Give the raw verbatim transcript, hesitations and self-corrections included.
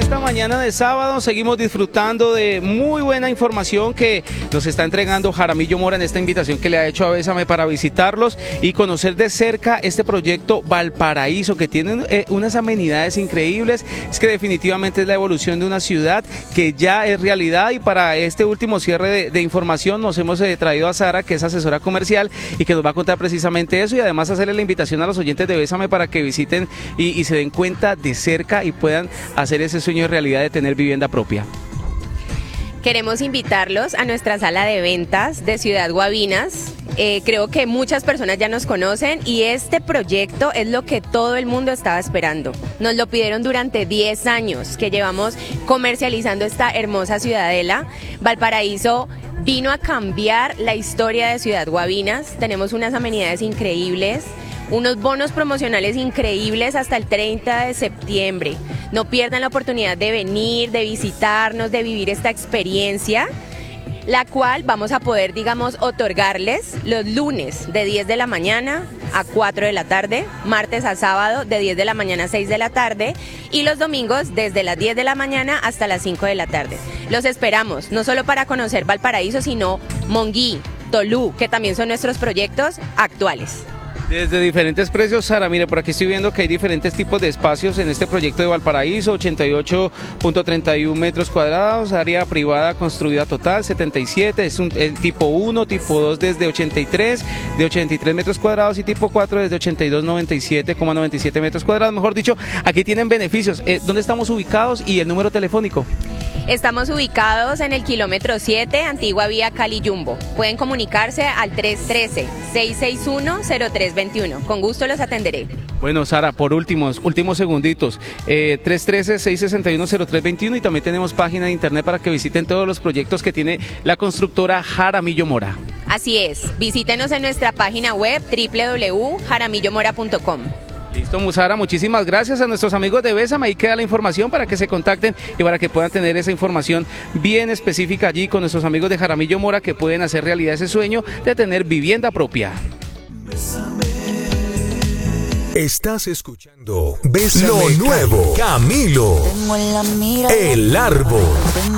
esta mañana de sábado seguimos disfrutando de muy buena información que nos está entregando Jaramillo Mora en esta invitación que le ha hecho a Bésame para visitarlos y conocer de cerca este proyecto Valparaíso, que tiene eh, unas amenidades increíbles. Es que definitivamente es la evolución de una ciudad que ya es realidad, y para este último cierre de, de información nos hemos eh, traído a Sara, que es asesora comercial y que nos va a contar precisamente eso, y además hacerle la invitación a los oyentes de Bésame para que visiten y, y se den cuenta de cerca y puedan hacer ese sueño de realidad de tener vivienda propia. Queremos invitarlos a nuestra sala de ventas de Ciudad Guavinas. Eh, creo que muchas personas ya nos conocen y este proyecto es lo que todo el mundo estaba esperando. Nos lo pidieron durante diez años que llevamos comercializando esta hermosa ciudadela. Valparaíso vino a cambiar la historia de Ciudad Guavinas. Tenemos unas amenidades increíbles, unos bonos promocionales increíbles hasta el treinta de septiembre. No pierdan la oportunidad de venir, de visitarnos, de vivir esta experiencia, la cual vamos a poder, digamos, otorgarles los lunes de diez de la mañana a cuatro de la tarde, martes a sábado de diez de la mañana a seis de la tarde y los domingos desde las diez de la mañana hasta las cinco de la tarde. Los esperamos, no solo para conocer Valparaíso, sino Monguí, Tolú, que también son nuestros proyectos actuales. Desde diferentes precios, Sara, mire, por aquí estoy viendo que hay diferentes tipos de espacios en este proyecto de Valparaíso: ochenta y ocho punto treinta y uno metros cuadrados, área privada construida total, setenta y siete, es un el tipo uno, tipo dos desde ochenta y tres, de ochenta y tres metros cuadrados, y tipo cuatro desde ochenta y dos, noventa y siete coma noventa y siete metros cuadrados. Mejor dicho, aquí tienen beneficios. Eh, ¿Dónde estamos ubicados y el número telefónico? Estamos ubicados en el kilómetro siete, antigua vía Cali Jumbo. Pueden comunicarse al tres uno tres, seis seis uno, cero tres dos uno. Con gusto los atenderé. Bueno, Sara, por últimos, últimos segunditos, eh, tres uno tres, seis seis uno, cero tres dos uno, y también tenemos página de internet para que visiten todos los proyectos que tiene la constructora Jaramillo Mora. Así es, visítenos en nuestra página web doble u doble u doble u punto jaramillo mora punto com. Listo, Sara, muchísimas gracias a nuestros amigos de Bésame. Ahí queda la información para que se contacten y para que puedan tener esa información bien específica allí con nuestros amigos de Jaramillo Mora, que pueden hacer realidad ese sueño de tener vivienda propia. Estás escuchando Bésame, lo nuevo, Camilo, el árbol.